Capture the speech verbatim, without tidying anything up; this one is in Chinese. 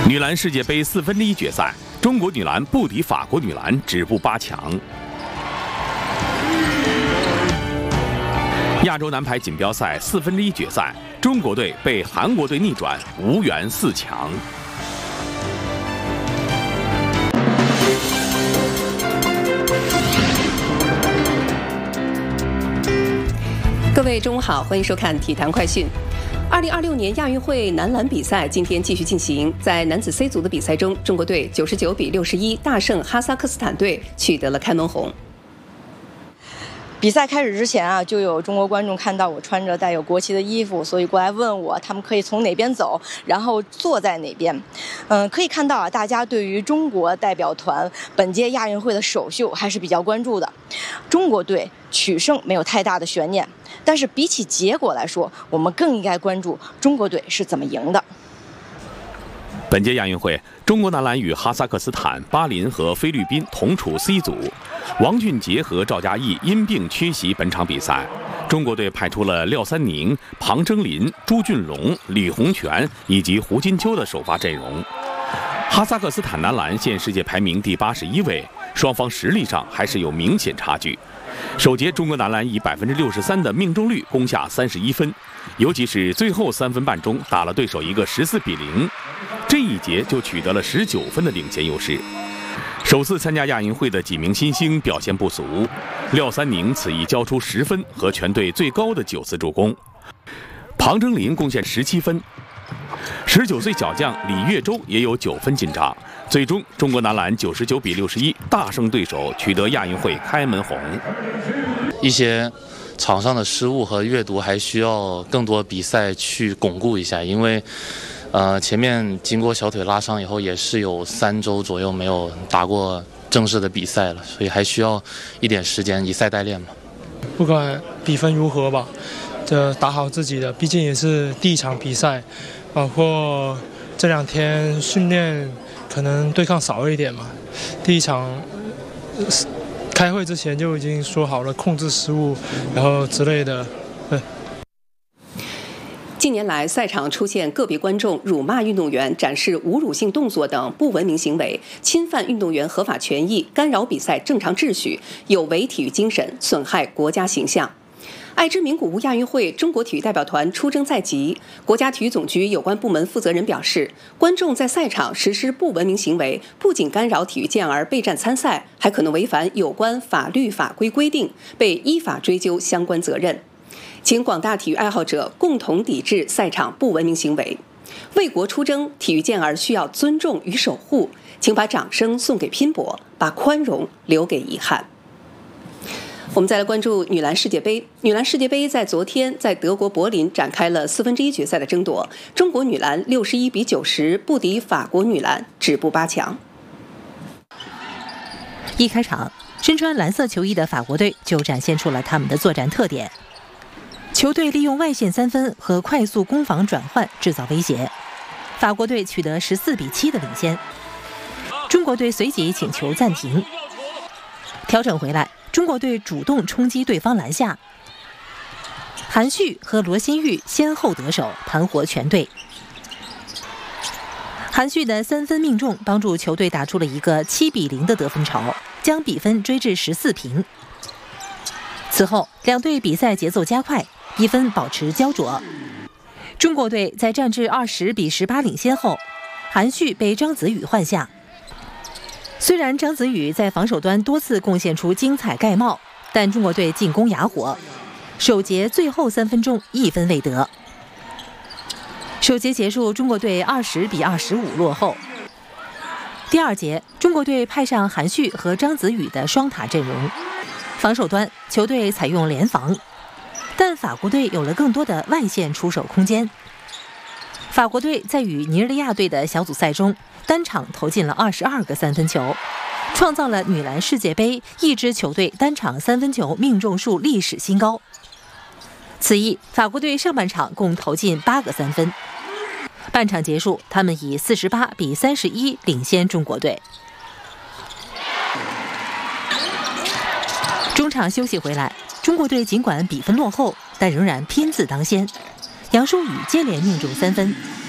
女篮世界杯四分之一决赛，中国女篮不敌法国女篮，止步八强。亚洲男排锦标赛四分之一决赛，中国队被韩国队逆转，无缘四强。 各位中午好，欢迎收看体坛快讯。二零二六年亚运会男篮比赛今天继续进行，在男子 C 组的比赛中，中国队九十九比六十一大胜哈萨克斯坦队，取得了开门红。 比赛开始之前啊，就有中国观众看到我穿着带有国旗的衣服，所以过来问我他们可以从哪边走，然后坐在哪边。嗯，可以看到啊，大家对于中国代表团本届亚运会的首秀还是比较关注的。中国队取胜没有太大的悬念，但是比起结果来说，我们更应该关注中国队是怎么赢的。 本届亚运会，中国男篮与哈萨克斯坦、巴林和菲律宾同处 C 组。王俊杰和赵嘉译因病缺席本场比赛。中国队派出了廖三宁、庞征林、朱俊龙、李洪权以及胡金秋的首发阵容。哈萨克斯坦男篮现世界排名第八十一位，双方实力上还是有明显差距。首节，中国男篮以百分之六十三的命中率攻下三十一分，尤其是最后三分半钟打了对手一个十四比零，这一节就取得了十九分的领先优势。首次参加亚运会的几名新星表现不俗，廖三宁此役交出十分和全队最高的九次助攻，庞征林贡献十七分，十九岁小将李月洲也有九分进账。最终，中国男篮九十九比六十一大胜对手，取得亚运会开门红。 一些场上的失误和阅读还需要更多比赛去巩固一下，因为呃前面经过小腿拉伤以后，也是有三周左右没有打过正式的比赛了，所以还需要一点时间以赛代练嘛。 不管比分如何吧，这打好自己的，毕竟也是第一场比赛，包括这两天训练可能对抗少一点嘛。第一场开会之前就已经说好了控制失误，然后之类的。对。 近年来，赛场出现个别观众辱骂运动员、展示侮辱性动作等不文明行为，侵犯运动员合法权益，干扰比赛正常秩序，有违体育精神，损害国家形象。爱之名古屋亚运会，中国体育代表团出征在即。国家体育总局有关部门负责人表示，观众在赛场实施不文明行为，不仅干扰体育健儿备战参赛，还可能违反有关法律法规规定，被依法追究相关责任。请广大体育爱好者共同抵制赛场不文明行为。为国出征，体育健儿需要尊重与守护，请把掌声送给拼搏，把宽容留给遗憾。我们再来关注女篮世界杯。女篮世界杯在昨天在德国柏林展开了四分之一决赛的争夺，中国女篮六十一比九十不敌法国女篮，止步八强。 一开场，身穿蓝色球衣的法国队就展现出了他们的作战特点。球队利用外线三分和快速攻防转换制造威胁，法国队取得十四比七的领先。中国队随即请求暂停，调整回来，中国队主动冲击对方篮下，韩旭和罗新玉先后得手，盘活全队。韩旭的三分命中帮助球队打出了一个七比零的得分潮，将比分追至十四平。此后，两队比赛节奏加快，比分保持焦灼。中国队在战至二十比十八领先后，韩旭被张子宇换下。虽然张子宇在防守端多次贡献出精彩盖帽，但中国队进攻哑火，首节最后三分钟一分未得。首节结束，中国队二十比二十五落后。第二节，中国队派上韩旭和张子宇的双塔阵容，防守端球队采用联防，但法国队有了更多的外线出手空间。法国队在与尼日利亚队的小组赛中，单场投进了二十二个三分球，创造了女篮世界杯一支球队单场三分球命中数历史新高。此役，法国队上半场共投进八个三分。半场结束，他们以四十八比三十一领先中国队。中场休息回来，中国队尽管比分落后，但仍然拼字当先。杨舒雨接连命中三分，